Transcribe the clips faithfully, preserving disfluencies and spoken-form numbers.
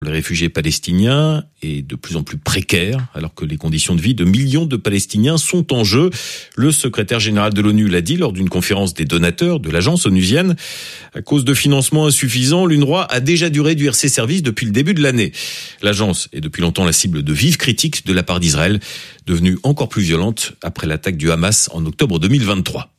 Les réfugiés palestiniens est de plus en plus précaire, alors que les conditions de vie de millions de Palestiniens sont en jeu. Le secrétaire général de l'ONU l'a dit lors d'une conférence des donateurs de l'agence onusienne. À cause de financements insuffisants, l'UNRWA a déjà dû réduire ses services depuis le début de l'année. L'agence est depuis longtemps la cible de vives critiques de la part d'Israël, devenue encore plus violente après l'attaque du Hamas en octobre deux mille vingt-trois.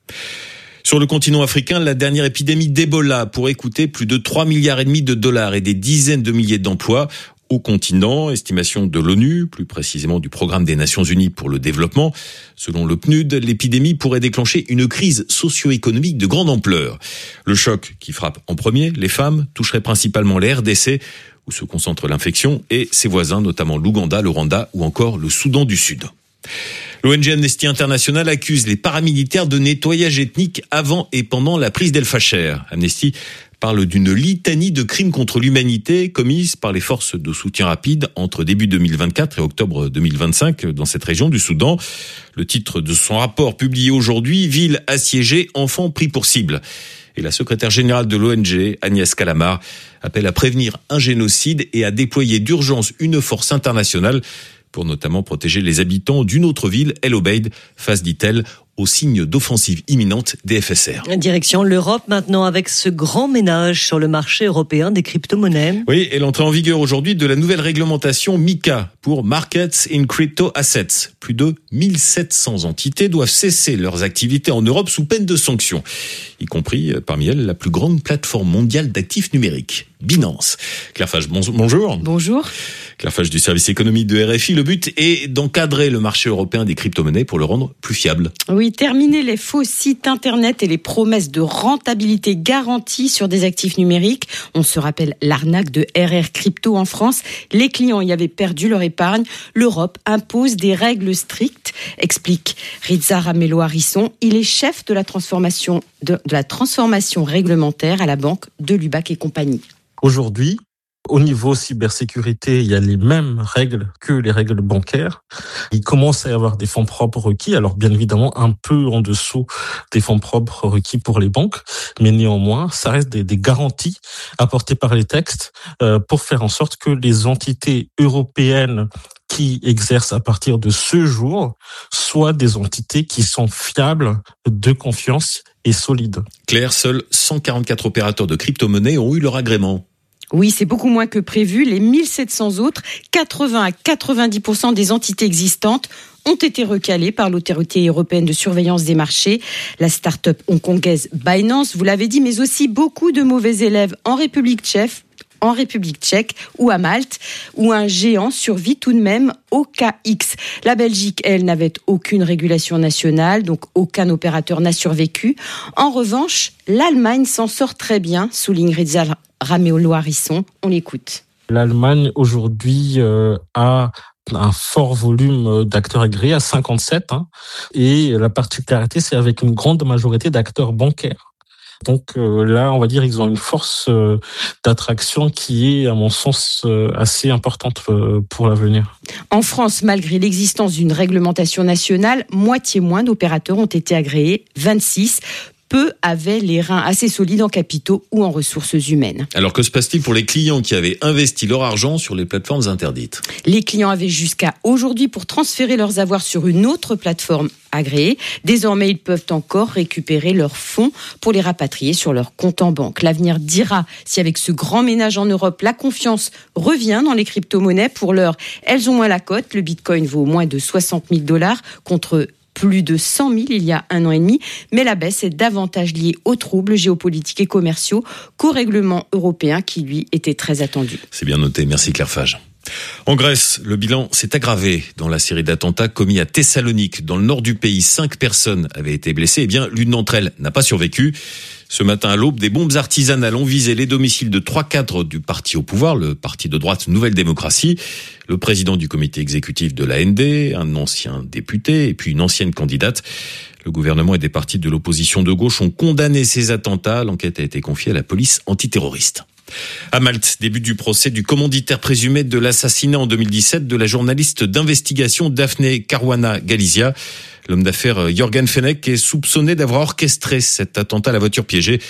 Sur le continent africain, la dernière épidémie d'Ebola pourrait coûter plus de trois milliards et demi de dollars et des dizaines de milliers d'emplois au continent. Estimation de l'ONU, plus précisément du Programme des Nations Unies pour le développement. Selon le P N U D, l'épidémie pourrait déclencher une crise socio-économique de grande ampleur. Le choc qui frappe en premier les femmes toucherait principalement les R D C, où se concentre l'infection, et ses voisins, notamment l'Ouganda, le Rwanda ou encore le Soudan du Sud. L'O N G Amnesty International accuse les paramilitaires de nettoyage ethnique avant et pendant la prise d'El-Fasher. Amnesty parle d'une litanie de crimes contre l'humanité commises par les forces de soutien rapide entre début deux mille vingt-quatre et octobre deux mille vingt-cinq dans cette région du Soudan. Le titre de son rapport publié aujourd'hui, « Ville assiégée, enfants pris pour cible ». Et la secrétaire générale de l'O N G, Agnès Callamard, appelle à prévenir un génocide et à déployer d'urgence une force internationale pour notamment protéger les habitants d'une autre ville, El Obeid, face, dit-elle, aux signes d'offensive imminente des F S R. Direction l'Europe maintenant avec ce grand ménage sur le marché européen des crypto-monnaies. Oui, et l'entrée en vigueur aujourd'hui de la nouvelle réglementation MiCA pour Markets in Crypto Assets. Plus de mille sept cents entités doivent cesser leurs activités en Europe sous peine de sanctions, y compris parmi elles la plus grande plateforme mondiale d'actifs numériques, Binance. Claire Fage, bonjour. Bonjour. Claire Fage du service économique de R F I. Le but est d'encadrer le marché européen des crypto-monnaies pour le rendre plus fiable. Oui, terminer les faux sites internet et les promesses de rentabilité garantie sur des actifs numériques. On se rappelle l'arnaque de R R Crypto en France. Les clients y avaient perdu leur épargne. L'Europe impose des règles strictes, explique Rizza Ramello-Harrison. Il est chef de la transformation, de, de la transformation réglementaire à la banque de Lubac et compagnie. Aujourd'hui, au niveau cybersécurité, il y a les mêmes règles que les règles bancaires. Il commence à y avoir des fonds propres requis, alors bien évidemment un peu en dessous des fonds propres requis pour les banques, mais néanmoins, ça reste des, des garanties apportées par les textes euh, pour faire en sorte que les entités européennes qui exercent à partir de ce jour soient des entités qui sont fiables, de confiance et solides. Claire, seuls cent quarante-quatre opérateurs de crypto-monnaies ont eu leur agrément. Oui, c'est beaucoup moins que prévu. Les mille sept cents autres, quatre-vingts à quatre-vingt-dix pour cent des entités existantes ont été recalées par l'autorité européenne de surveillance des marchés. La start-up hongkongaise Binance, vous l'avez dit, mais aussi beaucoup de mauvais élèves en République tchèque, en République tchèque ou à Malte, où un géant survit tout de même, O K X. La Belgique, elle, n'avait aucune régulation nationale, donc aucun opérateur n'a survécu. En revanche, l'Allemagne s'en sort très bien, souligne Rizza Ramello-Harrison. On l'écoute. L'Allemagne, aujourd'hui, euh, a un fort volume d'acteurs agréés, à cinquante-sept. Hein, et la particularité, c'est avec une grande majorité d'acteurs bancaires. Donc euh, là, on va dire ils ont une force euh, d'attraction qui est, à mon sens, euh, assez importante euh, pour l'avenir. En France, malgré l'existence d'une réglementation nationale, moitié moins d'opérateurs ont été agréés, vingt-six. Peu avaient les reins assez solides en capitaux ou en ressources humaines. Alors que se passe-t-il pour les clients qui avaient investi leur argent sur les plateformes interdites ? Les clients avaient jusqu'à aujourd'hui pour transférer leurs avoirs sur une autre plateforme agréée. Désormais, ils peuvent encore récupérer leurs fonds pour les rapatrier sur leur compte en banque. L'avenir dira si avec ce grand ménage en Europe, la confiance revient dans les crypto-monnaies. Pour l'heure, elles ont moins la cote. Le bitcoin vaut moins de soixante mille dollars contre plus de cent mille il y a un an et demi, mais la baisse est davantage liée aux troubles géopolitiques et commerciaux qu'au règlement européen qui, lui, était très attendu. C'est bien noté, merci Claire Fage. En Grèce, le bilan s'est aggravé dans la série d'attentats commis à Thessalonique, dans le nord du pays. Cinq personnes avaient été blessées. Eh bien, l'une d'entre elles n'a pas survécu. Ce matin à l'aube, des bombes artisanales ont visé les domiciles de trois cadres du parti au pouvoir, le parti de droite Nouvelle Démocratie, le président du comité exécutif de l'A N D, un ancien député et puis une ancienne candidate. Le gouvernement et des partis de l'opposition de gauche ont condamné ces attentats. L'enquête a été confiée à la police antiterroriste. À Malte, début du procès du commanditaire présumé de l'assassinat en deux mille dix-sept de la journaliste d'investigation Daphne Caruana Galizia. L'homme d'affaires Jürgen Fenech est soupçonné d'avoir orchestré cet attentat à la voiture piégée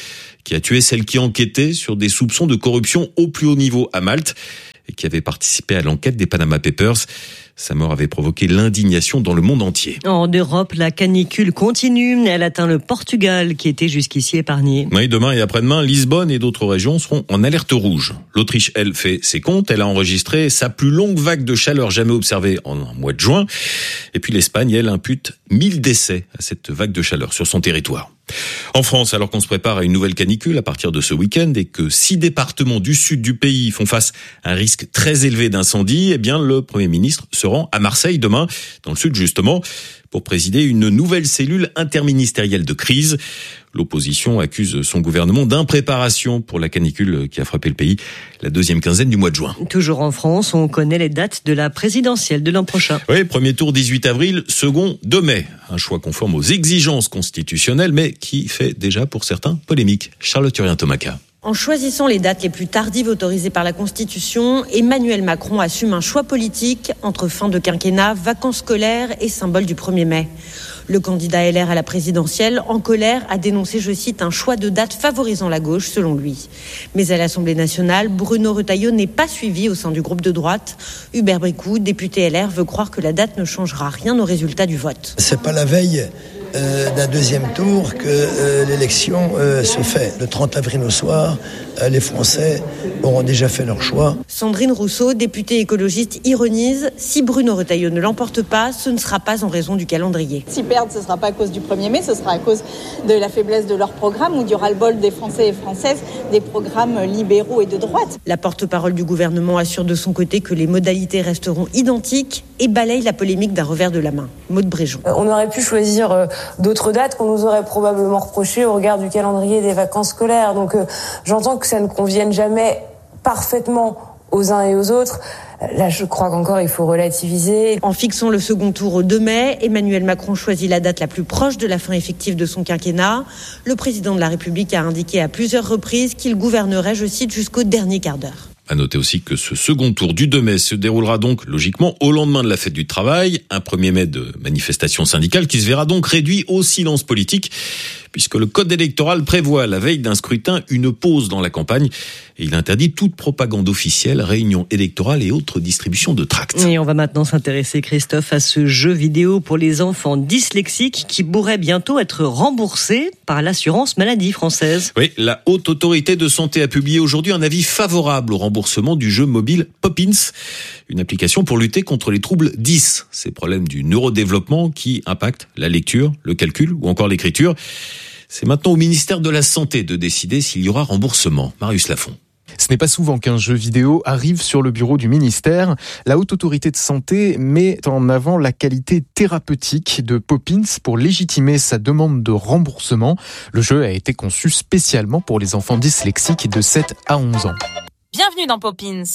qui a tué celle qui enquêtait sur des soupçons de corruption au plus haut niveau à Malte et qui avait participé à l'enquête des Panama Papers. Sa mort avait provoqué l'indignation dans le monde entier. En Europe, la canicule continue. Elle atteint le Portugal, qui était jusqu'ici épargné. Oui, demain et après-demain, Lisbonne et d'autres régions seront en alerte rouge. L'Autriche, elle, fait ses comptes. Elle a enregistré sa plus longue vague de chaleur jamais observée en un mois de juin. Et puis l'Espagne, elle, impute mille décès à cette vague de chaleur sur son territoire. En France, alors qu'on se prépare à une nouvelle canicule à partir de ce week-end et que six départements du sud du pays font face à un risque très élevé d'incendie, eh bien, le Premier ministre se rend à Marseille demain, dans le sud justement, pour présider une nouvelle cellule interministérielle de crise. L'opposition accuse son gouvernement d'impréparation pour la canicule qui a frappé le pays la deuxième quinzaine du mois de juin. Toujours en France, on connaît les dates de la présidentielle de l'an prochain. Oui, premier tour dix-huit avril, second deux mai. Un choix conforme aux exigences constitutionnelles, mais qui fait déjà pour certains polémique. Charlotte Urien-Tomaca. En choisissant les dates les plus tardives autorisées par la Constitution, Emmanuel Macron assume un choix politique entre fin de quinquennat, vacances scolaires et symbole du premier mai. Le candidat L R à la présidentielle, en colère, a dénoncé, je cite, un choix de date favorisant la gauche, selon lui. Mais à l'Assemblée nationale, Bruno Retailleau n'est pas suivi au sein du groupe de droite. Hubert Bricou, député L R, veut croire que la date ne changera rien au résultat du vote. C'est pas la veille Euh, d'un deuxième tour que euh, l'élection euh, se fait. Le trente avril au soir, euh, les Français auront déjà fait leur choix. Sandrine Rousseau, députée écologiste, ironise « Si Bruno Retailleau ne l'emporte pas, ce ne sera pas en raison du calendrier. » S'ils perdent, ce ne sera pas à cause du premier mai, ce sera à cause de la faiblesse de leur programme ou du ras-le-bol des Français et Françaises, des programmes libéraux et de droite. La porte-parole du gouvernement assure de son côté que les modalités resteront identiques et balaye la polémique d'un revers de la main. Maude Bréjon. Euh, on aurait pu choisir euh, d'autres dates qu'on nous aurait probablement reprochées au regard du calendrier des vacances scolaires. Donc euh, j'entends que ça ne convienne jamais parfaitement aux uns et aux autres. Là, je crois qu'encore, il faut relativiser. En fixant le second tour au deux mai, Emmanuel Macron choisit la date la plus proche de la fin effective de son quinquennat. Le président de la République a indiqué à plusieurs reprises qu'il gouvernerait, je cite, jusqu'au dernier quart d'heure. À noter aussi que ce second tour du deux mai se déroulera donc logiquement au lendemain de la fête du travail, un premier mai de manifestation syndicale qui se verra donc réduit au silence politique, puisque le code électoral prévoit la veille d'un scrutin une pause dans la campagne et il interdit toute propagande officielle, réunion électorale et autres distributions de tracts. Et on va maintenant s'intéresser, Christophe, à ce jeu vidéo pour les enfants dyslexiques qui pourrait bientôt être remboursé par l'assurance maladie française. Oui, la Haute Autorité de Santé a publié aujourd'hui un avis favorable au remboursement du jeu mobile Poppins, une application pour lutter contre les troubles dys, ces problèmes du neurodéveloppement qui impactent la lecture, le calcul ou encore l'écriture. C'est maintenant au ministère de la Santé de décider s'il y aura remboursement. Marius Lafont. Ce n'est pas souvent qu'un jeu vidéo arrive sur le bureau du ministère. La Haute Autorité de Santé met en avant la qualité thérapeutique de Poppins pour légitimer sa demande de remboursement. Le jeu a été conçu spécialement pour les enfants dyslexiques de sept à onze ans. Bienvenue dans Poppins.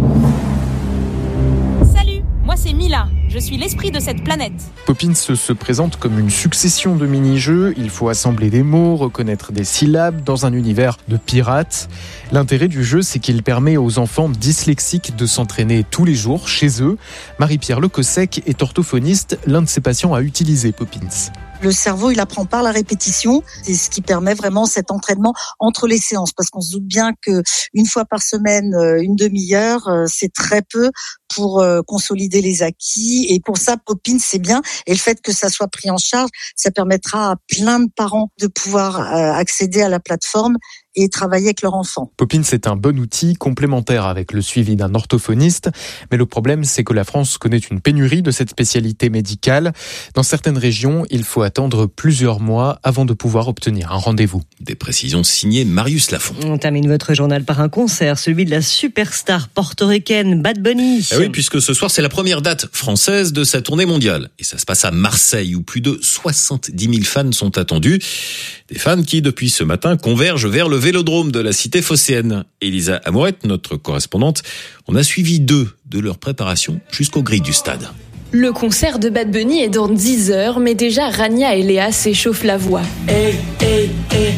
Salut, moi c'est Mila, je suis l'esprit de cette planète. Poppins se présente comme une succession de mini-jeux. Il faut assembler des mots, reconnaître des syllabes dans un univers de pirates. L'intérêt du jeu, c'est qu'il permet aux enfants dyslexiques de s'entraîner tous les jours chez eux. Marie-Pierre Lecossec est orthophoniste. L'un de ses patients a utilisé Poppins. Le cerveau, il apprend par la répétition. C'est ce qui permet vraiment cet entraînement entre les séances. Parce qu'on se doute bien que une fois par semaine, une demi-heure, c'est très peu pour consolider les acquis. Et pour ça, Poppins, c'est bien. Et le fait que ça soit pris en charge, ça permettra à plein de parents de pouvoir accéder à la plateforme et travailler avec leur enfant. Poppins est un bon outil complémentaire avec le suivi d'un orthophoniste. Mais le problème, c'est que la France connaît une pénurie de cette spécialité médicale. Dans certaines régions, il faut attendre plusieurs mois avant de pouvoir obtenir un rendez-vous. Des précisions signées Marius Lafont. On termine votre journal par un concert, celui de la superstar portoricaine Bad Bunny. Ah oui, puisque ce soir, c'est la première date française de sa tournée mondiale. Et ça se passe à Marseille, où plus de soixante-dix mille fans sont attendus. Des fans qui, depuis ce matin, convergent vers le vélodrome de la cité phocéenne. Elisa Amourette, notre correspondante, on a suivi deux de leur préparation jusqu'aux grilles du stade. Le concert de Bad Bunny est dans dix heures, mais déjà Rania et Léa s'échauffent la voix. Hey, hey, hey,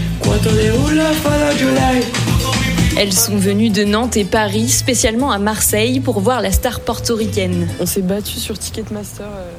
elles sont venues de Nantes et Paris, spécialement à Marseille, pour voir la star portoricaine. On s'est battu sur Ticketmaster. Euh...